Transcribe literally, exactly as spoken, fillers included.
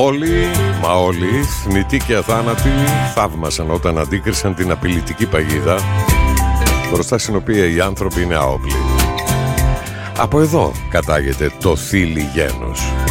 Όλοι, μα όλοι, θνητοί και αθάνατοι, θαύμασαν όταν αντίκρισαν την απειλητική παγίδα μπροστά στην οποία οι άνθρωποι είναι άοπλοι. Από εδώ κατάγεται το θήλυ γένος.